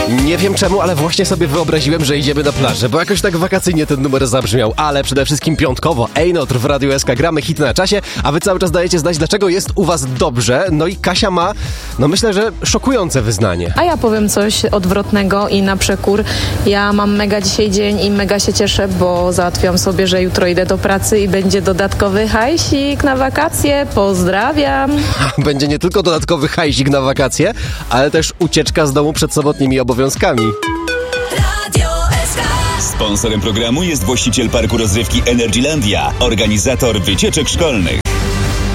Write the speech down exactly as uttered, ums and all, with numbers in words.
Nie wiem czemu, ale właśnie sobie wyobraziłem, że idziemy na plażę, bo jakoś tak wakacyjnie ten numer zabrzmiał, ale przede wszystkim piątkowo. Ejnotr w Radiu S K, gramy hit na czasie, a wy cały czas dajecie znać, dlaczego jest u was dobrze. No i Kasia ma, no myślę, że szokujące wyznanie. A ja powiem coś odwrotnego i na przekór. Ja mam mega dzisiaj dzień i mega się cieszę, bo załatwiłam sobie, że jutro idę do pracy i będzie dodatkowy hajsik na wakacje. Pozdrawiam. Będzie nie tylko dodatkowy hajsik na wakacje, ale też ucieczka z domu przed sobotnimi obowiązkami. Sponsorem programu jest właściciel parku rozrywki Energylandia, organizator wycieczek szkolnych.